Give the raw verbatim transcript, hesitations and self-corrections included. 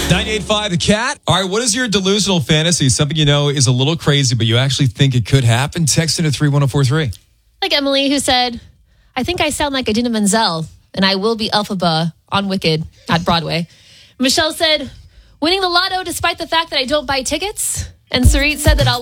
nine eight five The Cat. All right, what is your delusional fantasy? Something you know is a little crazy, but you actually think it could happen? Text into three one zero four three. Like Emily, who said, I think I sound like Idina Menzel, and I will be Elphaba on Wicked at Broadway. Michelle said, winning the lotto despite the fact that I don't buy tickets. And Sarit said that I'll